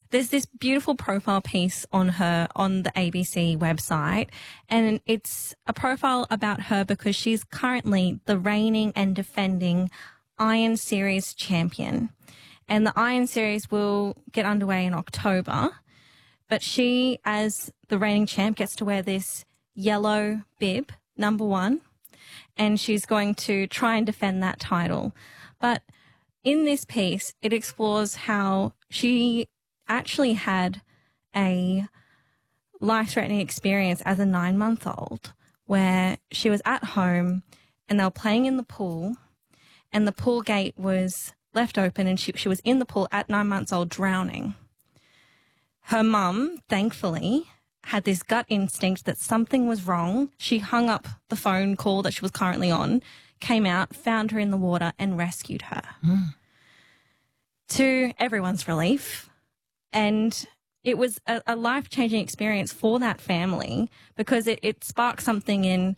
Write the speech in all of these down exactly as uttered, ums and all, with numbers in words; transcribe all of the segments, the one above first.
there's this beautiful profile piece on her on the A B C website, and it's a profile about her because she's currently the reigning and defending Iron Series champion. And the Iron Series will get underway in October, but she, as the reigning champ, gets to wear this yellow bib, number one, and she's going to try and defend that title. But in this piece, it explores how she actually had a life-threatening experience as a nine-month-old where she was at home and they were playing in the pool and the pool gate was left open and she, she was in the pool at nine months old drowning. Her mum, thankfully, had this gut instinct that something was wrong. She hung up the phone call that she was currently on, came out, found her in the water and rescued her. Mm. To everyone's relief. And it was a, a life-changing experience for that family because it, it sparked something in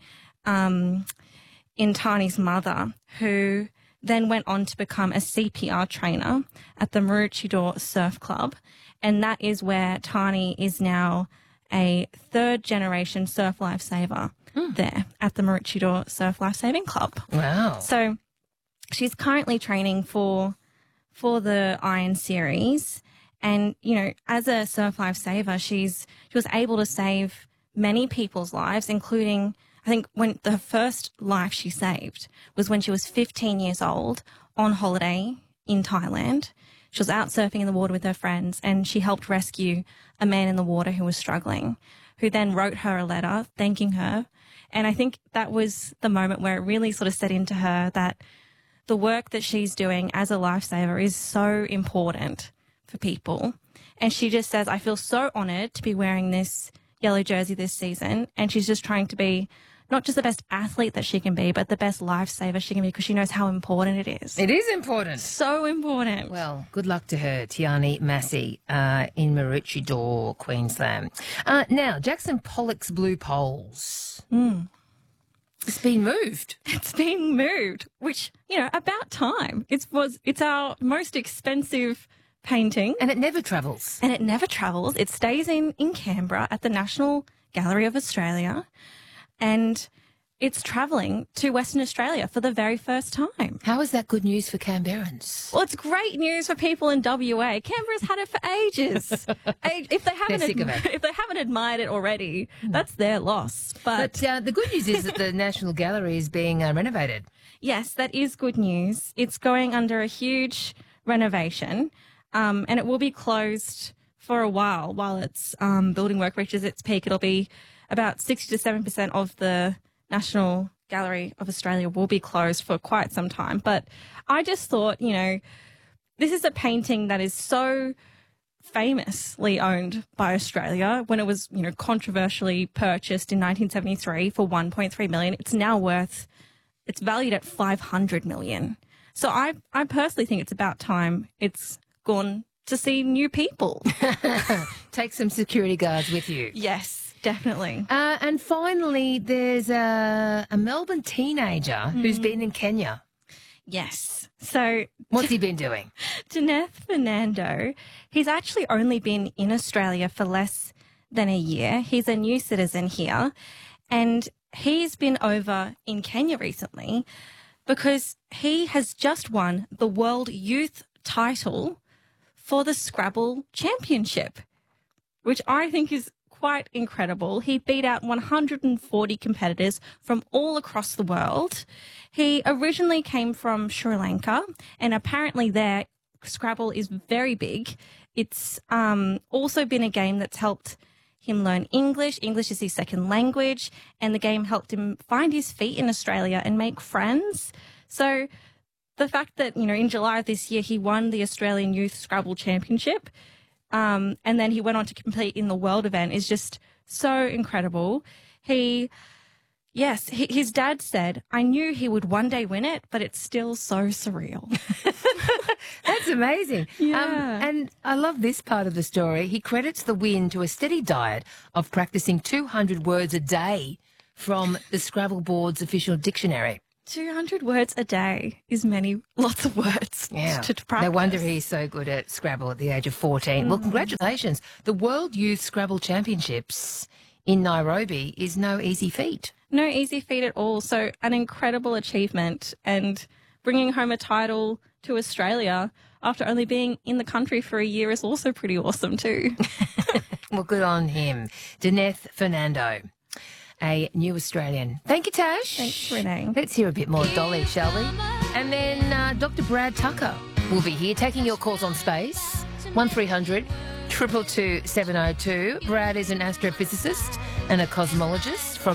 um, in Tani's mother, who then went on to become a C P R trainer at the Maroochydore Surf Club. And that is where Tani is now a third-generation surf lifesaver mm. there at the Maroochydore Surf Lifesaving Club. Wow. So she's currently training for for the Iron Series. And, you know, as a surf lifesaver, she's she was able to save many people's lives, including, I think, when the first life she saved was when she was fifteen years old on holiday in Thailand. She was out surfing in the water with her friends and she helped rescue a man in the water who was struggling, who then wrote her a letter thanking her. And I think that was the moment where it really sort of set into her that the work that she's doing as a lifesaver is so important for people. And she just says, I feel so honoured to be wearing this yellow jersey this season. And she's just trying to be not just the best athlete that she can be, but the best lifesaver she can be because she knows how important it is. It is important. So important. Well, good luck to her, Tiani Massey, uh, in Maroochydore, Queensland. Uh, now, Jackson Pollock's Blue Poles. Mm. It's been moved. It's been moved, which, you know, about time. It was, it's our most expensive painting. And it never travels. And it never travels. It stays in, in Canberra at the National Gallery of Australia. And it's travelling to Western Australia for the very first time. How is that good news for Canberrans? Well, it's great news for people in W A. Canberra's had it for ages. If they haven't, sick of it. if they haven't admired it already, that's their loss. But, but uh, the good news is that the National Gallery is being uh, renovated. Yes, that is good news. It's going under a huge renovation. Um, and it will be closed for a while while its um, building work reaches its peak. It'll be about sixty to seven percent of the National Gallery of Australia will be closed for quite some time. But I just thought, you know, this is a painting that is so famously owned by Australia when it was, you know, controversially purchased in nineteen seventy-three for one point three million dollars. It's now worth, it's valued at five hundred million dollars. So I, I personally think it's about time it's gone to see new people. Take some security guards with you. Yes, definitely. Uh, and finally, there's a, a Melbourne teenager mm. who's been in Kenya. Yes. So what's he been doing? Janeth Fernando, he's actually only been in Australia for less than a year. He's a new citizen here, and he's been over in Kenya recently because he has just won the World Youth title for the Scrabble Championship, which I think is quite incredible. He beat out one hundred forty competitors from all across the world. He originally came from Sri Lanka, and apparently there, Scrabble is very big. It's um, also been a game that's helped him learn English. English is his second language, and the game helped him find his feet in Australia and make friends. So the fact that, you know, in July of this year, he won the Australian Youth Scrabble Championship, um, and then he went on to compete in the world event is just so incredible. He, yes, he, his dad said, I knew he would one day win it, but it's still so surreal. That's amazing. Yeah. Um, and I love this part of the story. He credits the win to a steady diet of practicing two hundred words a day from the Scrabble board's official dictionary. two hundred words a day is many, lots of words Yeah. to, to practice. No wonder he's so good at Scrabble at the age of fourteen. Well, congratulations. The World Youth Scrabble Championships in Nairobi is no easy feat. No easy feat at all. So an incredible achievement, and bringing home a title to Australia after only being in the country for a year is also pretty awesome too. Well, good on him. Deneth Fernando, a new Australian. Thank you, Tash. Thanks, Renee. Let's hear a bit more of Dolly, shall we? And then uh, Doctor Brad Tucker will be here taking your calls on space. one three hundred two two two seven oh two. Brad is an astrophysicist and a cosmologist.